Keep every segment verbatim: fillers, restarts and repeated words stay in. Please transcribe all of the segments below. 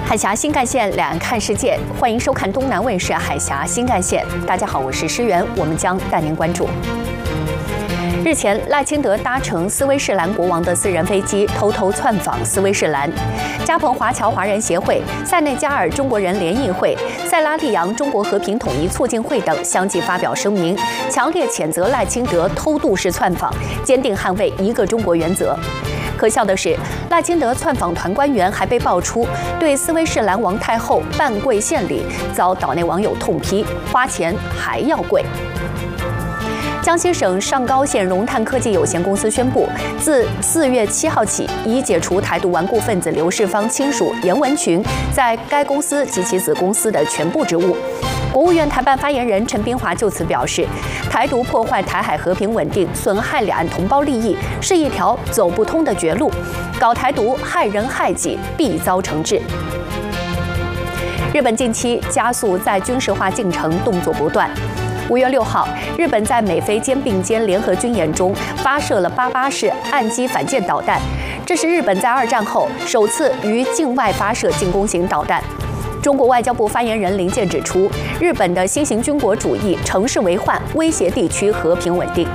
海峡新干线，两岸看世界，欢迎收看东南卫视海峡新干线。大家好，我是施源，我们将带您关注。日前，赖清德搭乘斯威士兰国王的私人飞机，偷偷窜访斯威士兰。加蓬华侨华人协会、塞内加尔中国人联谊会、塞拉利扬中国和平统一促进会等相继发表声明，强烈谴责赖清德偷渡式窜访，坚定捍卫一个中国原则。可笑的是，赖清德窜访团官员还被爆出对斯威士兰王太后半跪献礼，遭岛内网友痛批，花钱还要跪。江西省上高县荣碳科技有限公司宣布，自四月七号起，已解除台独顽固分子刘世芳亲属严文群在该公司及其子公司的全部职务。国务院台办发言人陈斌华就此表示，台独破坏台海和平稳定，损害两岸同胞利益，是一条走不通的绝路。搞台独害人害己，必遭惩治。日本近期加速在军事化进程，动作不断。五月六号，日本在美菲肩并肩联合军演中发射了八八式岸基反舰导弹，这是日本在二战后首次于境外发射进攻型导弹。中国外交部发言人林健指出，日本的新型军国主义乘势为患，威胁地区和平稳定。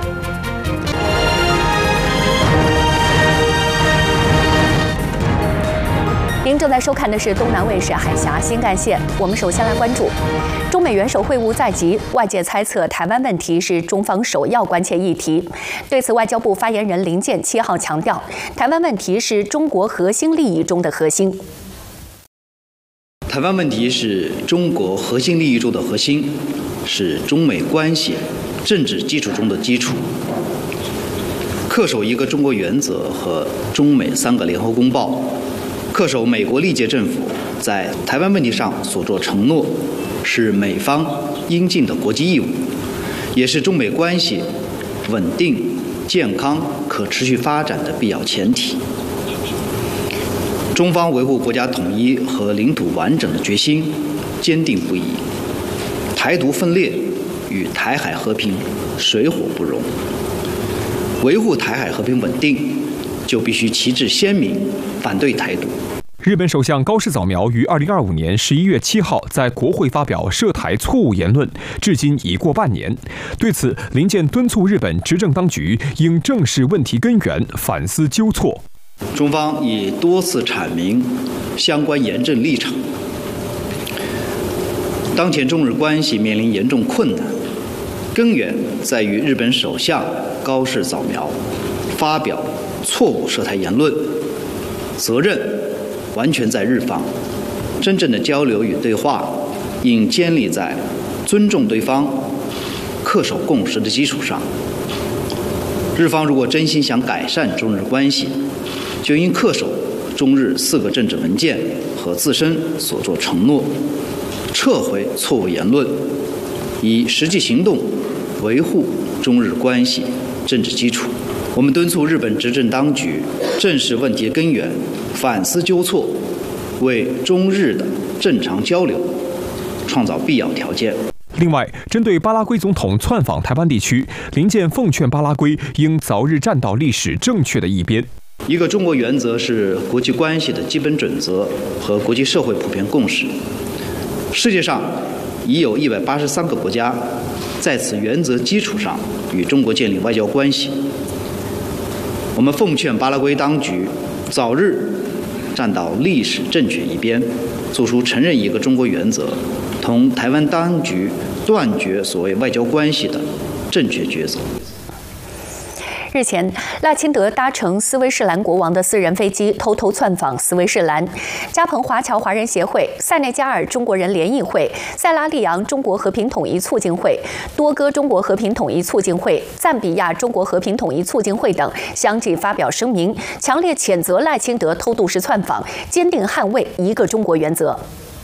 您正在收看的是东南卫视海峡新干线。我们首先来关注中美元首会晤在即，外界猜测台湾问题是中方首要关切议题。对此，外交部发言人林健七号强调，台湾问题是中国核心利益中的核心。 台湾问题是中国核心利益中的核心，是中美关系政治基础中的基础。恪守一个中国原则和中美三个联合公报，恪守美国历届政府在台湾问题上所作承诺，是美方应尽的国际义务，也是中美关系稳定、健康、可持续发展的必要前提。中方维护国家统一和领土完整的决心坚定不移，台独分裂与台海和平水火不容。维护台海和平稳定，就必须旗帜鲜明，反对台独。 日本首相高市早苗于二零二五年十一月七号在国会发表涉台错误言论，至今已过半年。对此，林健敦促日本执政当局应正视问题根源，反思纠错。 中方已多次阐明相关严正立场。当前中日关系面临严重困难，根源在于日本首相高市早苗发表错误涉台言论，责任完全在日方。真正的交流与对话应建立在尊重对方、恪守共识的基础上。日方如果真心想改善中日关系，就应恪守中日四个政治文件和自身所作承诺，撤回错误言论，以实际行动维护中日关系政治基础。我们敦促日本执政当局正视问题根源，反思纠错，为中日的正常交流创造必要条件。 另外，针对巴拉圭总统窜访台湾地区，林健奉劝巴拉圭应早日站到历史正确的一边。 一个中国原则是国际关系的基本准则和国际社会普遍共识。世界上已有一百八十三个国家在此原则基础上与中国建立外交关系。我们奉劝巴拉圭当局早日站到历史正确一边，做出承认一个中国原则，同台湾当局断绝所谓外交关系的正确抉择。 日前，赖清德搭乘斯威士兰国王的私人飞机，偷偷窜访斯威士兰。加蓬华侨华人协会、塞内加尔中国人联谊会、塞拉利扬中国和平统一促进会、多哥中国和平统一促进会、赞比亚中国和平统一促进会等相继发表声明，强烈谴责赖清德偷渡式窜访，坚定捍卫一个中国原则。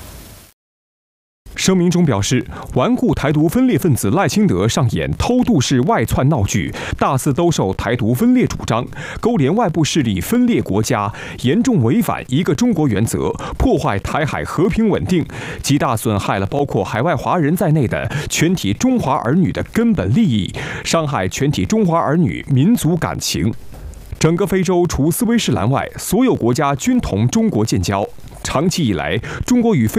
声明中表示，顽固台独分裂分子赖清德上演偷渡式外窜闹剧，大肆兜售台独分裂主张，勾连外部势力分裂国家，严重违反一个中国原则，破坏台海和平稳定，极大损害了包括海外华人在内的全体中华儿女的根本利益，伤害全体中华儿女民族感情。整个非洲除斯威士兰外，所有国家均同中国建交。 长期以来，中国与菲